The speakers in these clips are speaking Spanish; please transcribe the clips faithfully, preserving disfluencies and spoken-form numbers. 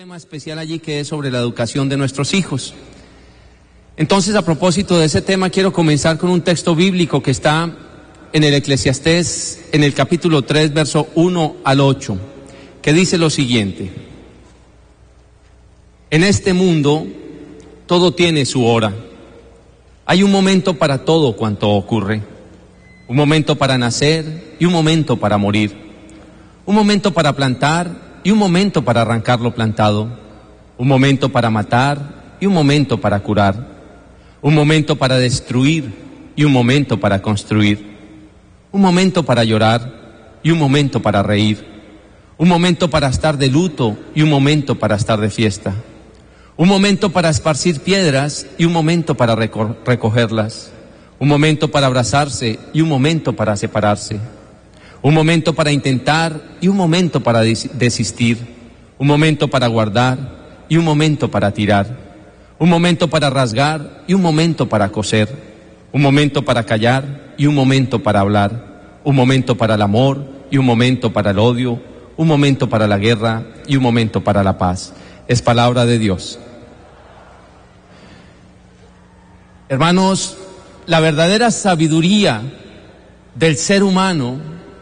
tema especial allí que es sobre la educación de nuestros hijos. Entonces, a propósito de ese tema, quiero comenzar con un texto bíblico que está en el Eclesiastés, en el capítulo tres, verso uno al ocho, que dice lo siguiente: en este mundo todo tiene su hora. Hay un momento para todo cuanto ocurre. Un momento para nacer y un momento para morir. Un momento para plantar y un momento para arrancar lo plantado. Un momento para matar y un momento para curar. Un momento para destruir y un momento para construir. Un momento para llorar y un momento para reír. Un momento para estar de luto y un momento para estar de fiesta. Un momento para esparcir piedras y un momento para reco- recogerlas. Un momento para abrazarse y un momento para separarse. Un momento para intentar y un momento para des- desistir. Un momento para guardar y un momento para tirar. Un momento para rasgar y un momento para coser. Un momento para callar y un momento para hablar. Un momento para el amor y un momento para el odio. Un momento para la guerra y un momento para la paz. Es palabra de Dios. Hermanos, la verdadera sabiduría del ser humano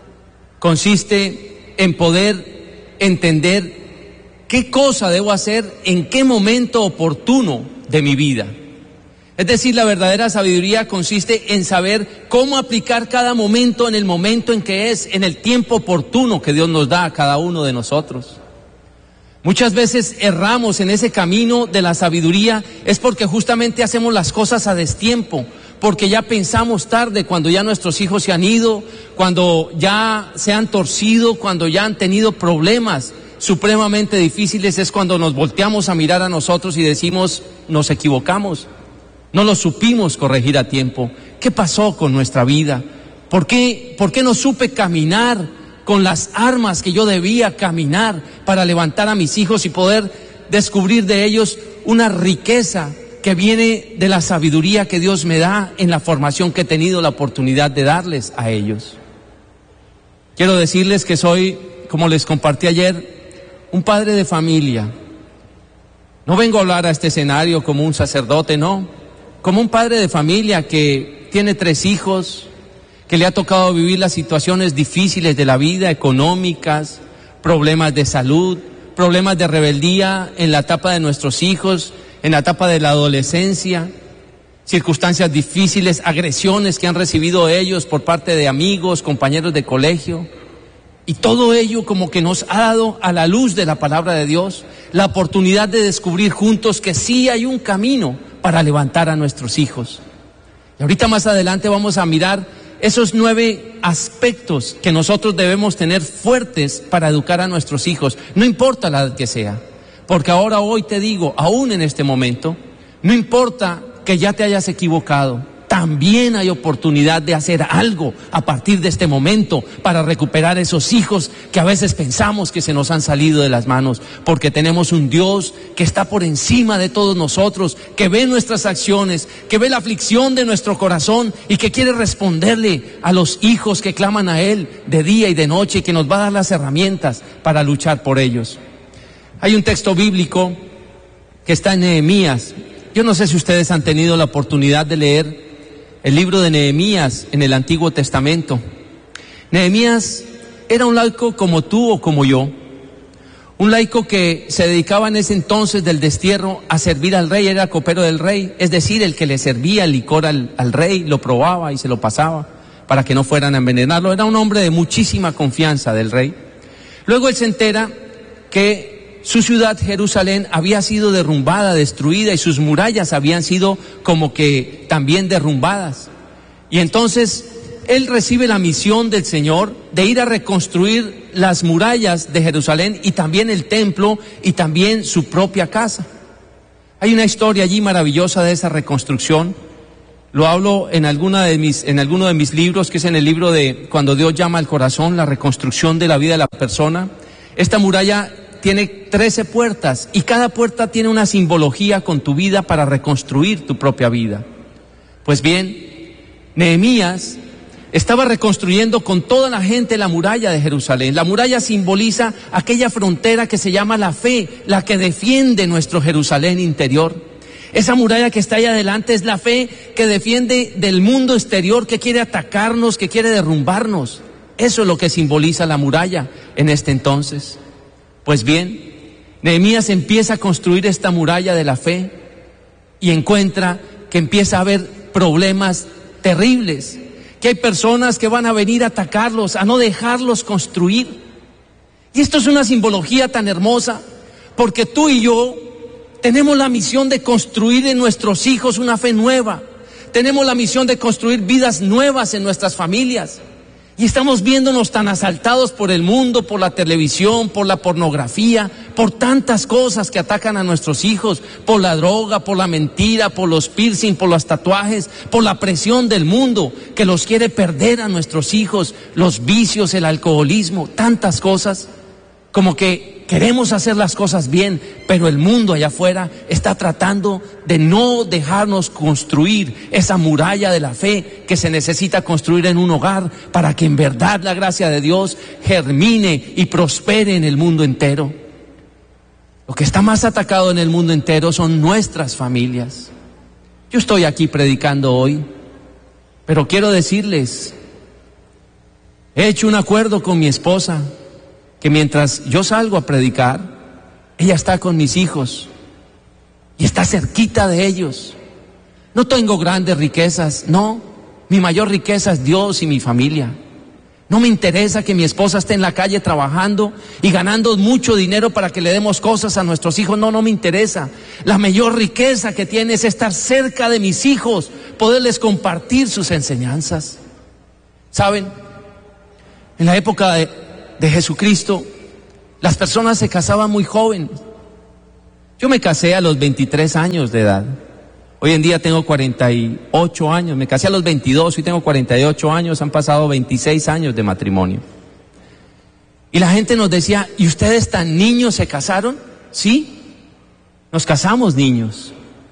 consiste en poder entender qué cosa debo hacer en qué momento oportuno de mi vida. Es decir, la verdadera sabiduría consiste en saber cómo aplicar cada momento en el momento en que es, en el tiempo oportuno que Dios nos da a cada uno de nosotros. Muchas veces erramos en ese camino de la sabiduría, es porque justamente hacemos las cosas a destiempo, porque ya pensamos tarde, cuando ya nuestros hijos se han ido, cuando ya se han torcido, cuando ya han tenido problemas supremamente difíciles, es cuando nos volteamos a mirar a nosotros y decimos, nos equivocamos, no lo supimos corregir a tiempo. ¿Qué pasó con nuestra vida? ¿Por qué, por qué no supe caminar con las armas que yo debía caminar para levantar a mis hijos y poder descubrir de ellos una riqueza que viene de la sabiduría que Dios me da en la formación que he tenido la oportunidad de darles a ellos? Quiero decirles que soy, como les compartí ayer, un padre de familia. No vengo a hablar a este escenario como un sacerdote, no, como un padre de familia que tiene tres hijos, que le ha tocado vivir las situaciones difíciles de la vida, económicas, problemas de salud, problemas de rebeldía en la etapa de nuestros hijos, en la etapa de la adolescencia, circunstancias difíciles, agresiones que han recibido ellos por parte de amigos, compañeros de colegio, y todo ello como que nos ha dado a la luz de la palabra de Dios la oportunidad de descubrir juntos que sí hay un camino para levantar a nuestros hijos. Y ahorita más adelante vamos a mirar esos nueve aspectos que nosotros debemos tener fuertes para educar a nuestros hijos, no importa la edad que sea, porque ahora hoy te digo, aún en este momento, no importa que ya te hayas equivocado, también hay oportunidad de hacer algo a partir de este momento para recuperar esos hijos que a veces pensamos que se nos han salido de las manos, porque tenemos un Dios que está por encima de todos nosotros, que ve nuestras acciones, que ve la aflicción de nuestro corazón y que quiere responderle a los hijos que claman a Él de día y de noche, y que nos va a dar las herramientas para luchar por ellos. Hay un texto bíblico que está en Nehemías. Yo no sé si ustedes han tenido la oportunidad de leer el libro de Nehemías en el Antiguo Testamento. Nehemías era un laico como tú o como yo, un laico que se dedicaba en ese entonces del destierro a servir al rey, era copero del rey, es decir, el que le servía el licor al, al rey, lo probaba y se lo pasaba para que no fueran a envenenarlo. Era un hombre de muchísima confianza del rey. Luego él se entera que su ciudad, Jerusalén, había sido derrumbada, destruida, y sus murallas habían sido como que también derrumbadas. Y entonces él recibe la misión del Señor de ir a reconstruir las murallas de Jerusalén y también el templo y también su propia casa. Hay una historia allí maravillosa de esa reconstrucción. Lo hablo en alguna de mis, en alguno de mis libros, que es en el libro de Cuando Dios llama al corazón, la reconstrucción de la vida de la persona. Esta muralla tiene trece puertas y cada puerta tiene una simbología con tu vida para reconstruir tu propia vida. Pues bien, Nehemías estaba reconstruyendo con toda la gente la muralla de Jerusalén. La muralla simboliza aquella frontera que se llama la fe, la que defiende nuestro Jerusalén interior. Esa muralla que está ahí adelante es la fe que defiende del mundo exterior que quiere atacarnos, que quiere derrumbarnos. Eso es lo que simboliza la muralla en este entonces. Pues bien, Nehemías empieza a construir esta muralla de la fe y encuentra que empieza a haber problemas terribles, que hay personas que van a venir a atacarlos, a no dejarlos construir. Y esto es una simbología tan hermosa, porque tú y yo tenemos la misión de construir en nuestros hijos una fe nueva. Tenemos la misión de construir vidas nuevas en nuestras familias. Y estamos viéndonos tan asaltados por el mundo, por la televisión, por la pornografía, por tantas cosas que atacan a nuestros hijos, por la droga, por la mentira, por los piercing, por los tatuajes, por la presión del mundo que los quiere perder a nuestros hijos, los vicios, el alcoholismo, tantas cosas, como que queremos hacer las cosas bien, pero el mundo allá afuera está tratando de no dejarnos construir esa muralla de la fe que se necesita construir en un hogar para que en verdad la gracia de Dios germine y prospere en el mundo entero. Lo que está más atacado en el mundo entero son nuestras familias. Yo estoy aquí predicando hoy, pero quiero decirles, he hecho un acuerdo con mi esposa, que mientras yo salgo a predicar, ella está con mis hijos y está cerquita de ellos. No tengo grandes riquezas, no, mi mayor riqueza es Dios y mi familia. No me interesa que mi esposa esté en la calle trabajando y ganando mucho dinero para que le demos cosas a nuestros hijos, no, no me interesa. La mayor riqueza que tiene es estar cerca de mis hijos, poderles compartir sus enseñanzas. ¿Saben? En la época de de Jesucristo, las personas se casaban muy jóvenes. Yo me casé a los veintitrés años de edad. Hoy en día tengo cuarenta y ocho años. Me casé a los veintidós y tengo cuarenta y ocho años. Han pasado veintiséis años de matrimonio. Y la gente nos decía, ¿y ustedes tan niños se casaron? Sí, nos casamos niños.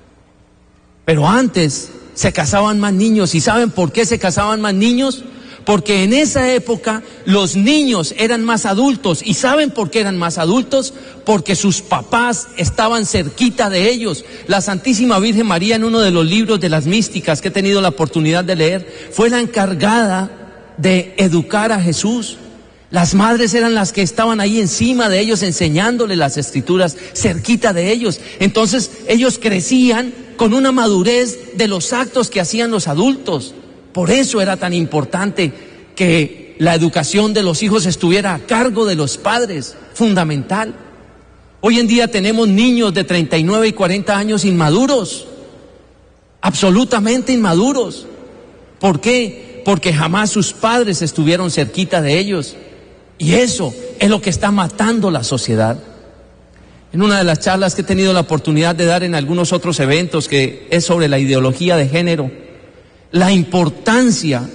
Pero antes se casaban más niños. ¿Y saben por qué se casaban más niños? Porque en esa época los niños eran más adultos. ¿Y saben por qué eran más adultos? Porque sus papás estaban cerquita de ellos. La Santísima Virgen María, en uno de los libros de las místicas que he tenido la oportunidad de leer, fue la encargada de educar a Jesús. Las madres eran las que estaban ahí encima de ellos, enseñándole las escrituras, cerquita de ellos. Entonces ellos crecían con una madurez de los actos que hacían los adultos. Por eso era tan importante que la educación de los hijos estuviera a cargo de los padres, fundamental. Hoy en día tenemos niños de treinta y nueve y cuarenta años inmaduros, absolutamente inmaduros. ¿Por qué? Porque jamás sus padres estuvieron cerquita de ellos. Y eso es lo que está matando la sociedad. En una de las charlas que he tenido la oportunidad de dar en algunos otros eventos, que es sobre la ideología de género, la importancia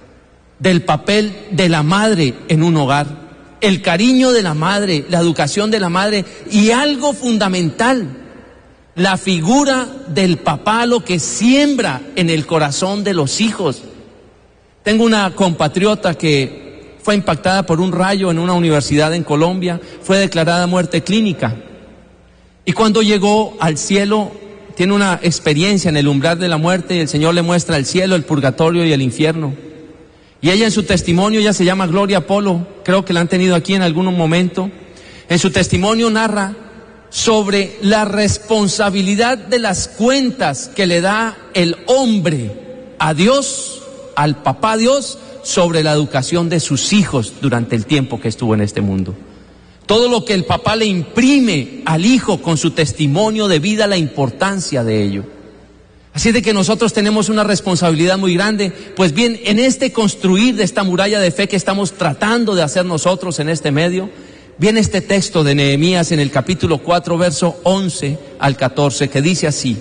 del papel de la madre en un hogar, el cariño de la madre, la educación de la madre y algo fundamental, la figura del papá, lo que siembra en el corazón de los hijos. Tengo una compatriota que fue impactada por un rayo en una universidad en Colombia, fue declarada muerte clínica y cuando llegó al cielo tiene una experiencia en el umbral de la muerte y el Señor le muestra el cielo, el purgatorio y el infierno. Y ella en su testimonio, ella se llama Gloria Polo, creo que la han tenido aquí en algún momento. En su testimonio narra sobre la responsabilidad de las cuentas que le da el hombre a Dios, al papá Dios, sobre la educación de sus hijos durante el tiempo que estuvo en este mundo. Todo lo que el papá le imprime al hijo con su testimonio de vida, la importancia de ello. Así de que nosotros tenemos una responsabilidad muy grande. Pues bien, en este construir de esta muralla de fe que estamos tratando de hacer nosotros en este medio, viene este texto de Nehemías en el capítulo cuatro, verso once al catorce, que dice así: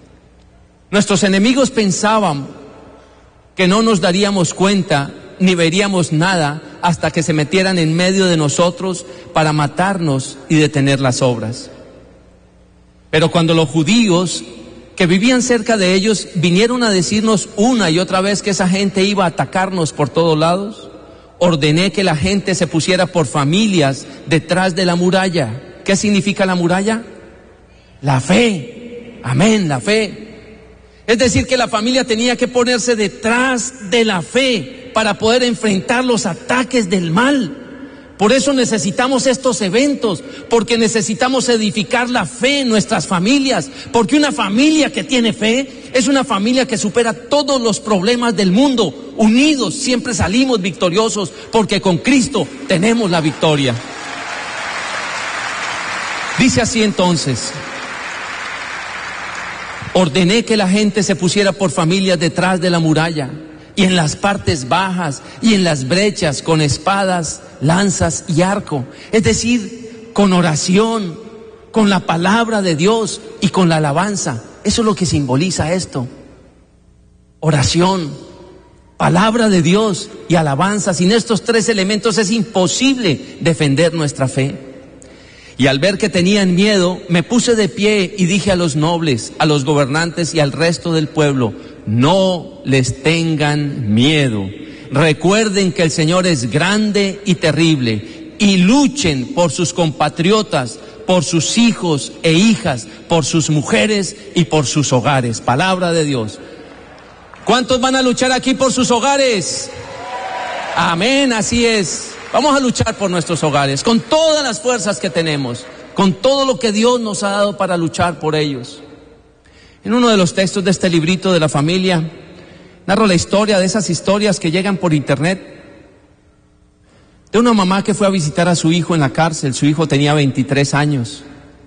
nuestros enemigos pensaban que no nos daríamos cuenta ni veríamos nada hasta que se metieran en medio de nosotros para matarnos y detener las obras. Pero cuando los judíos que vivían cerca de ellos vinieron a decirnos una y otra vez que esa gente iba a atacarnos por todos lados, ordené que la gente se pusiera por familias detrás de la muralla. ¿Qué significa la muralla? La fe. Amén, la fe. Es decir, que la familia tenía que ponerse detrás de la fe para poder enfrentar los ataques del mal. Por eso necesitamos estos eventos, porque necesitamos edificar la fe en nuestras familias, porque una familia que tiene fe es una familia que supera todos los problemas del mundo. Unidos siempre salimos victoriosos, porque con Cristo tenemos la victoria. Dice así entonces: ordené que la gente se pusiera por familias detrás de la muralla, y en las partes bajas, y en las brechas, con espadas, lanzas y arco. Es decir, con oración, con la palabra de Dios y con la alabanza. Eso es lo que simboliza esto. Oración, palabra de Dios y alabanza. Sin estos tres elementos es imposible defender nuestra fe. Y al ver que tenían miedo, me puse de pie y dije a los nobles, a los gobernantes y al resto del pueblo: no les tengan miedo. Recuerden que el Señor es grande y terrible, y luchen por sus compatriotas, por sus hijos e hijas, por sus mujeres y por sus hogares. Palabra de Dios. ¿Cuántos van a luchar aquí por sus hogares? Amén, así es. Vamos a luchar por nuestros hogares, con todas las fuerzas que tenemos, con todo lo que Dios nos ha dado para luchar por ellos. En uno de los textos de este librito de la familia, narro la historia de esas historias que llegan por internet, de una mamá que fue a visitar a su hijo en la cárcel. Su hijo tenía veintitrés años.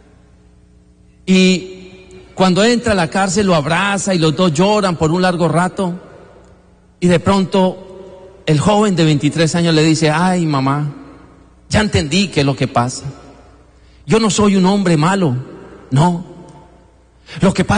Y cuando entra a la cárcel lo abraza y los dos lloran por un largo rato. Y de pronto el joven de veintitrés años le dice: ay, mamá, ya entendí qué es lo que pasa. Yo no soy un hombre malo, no. Lo que pasa